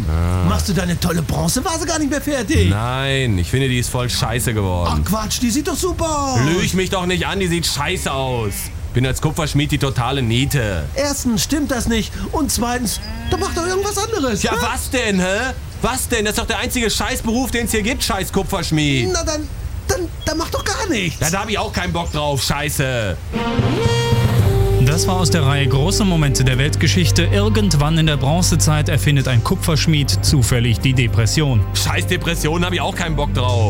Machst du deine tolle Bronzevase gar nicht mehr fertig? Nein, ich finde, die ist voll scheiße Ach geworden. Quatsch, die sieht doch super aus. Lüg mich doch nicht an, die sieht scheiße aus. Bin als Kupferschmied die totale Niete. Erstens stimmt das nicht und zweitens, da macht doch irgendwas anderes. Ja, ne? was denn, hä? Was denn? Das ist doch der einzige Scheißberuf, den es hier gibt, scheiß Kupferschmied. Na dann mach doch gar nichts. Ja, da hab ich auch keinen Bock drauf, scheiße. Das war aus der Reihe Große Momente der Weltgeschichte. Irgendwann in der Bronzezeit erfindet ein Kupferschmied zufällig die Depression. Scheiß Depression, hab ich auch keinen Bock drauf.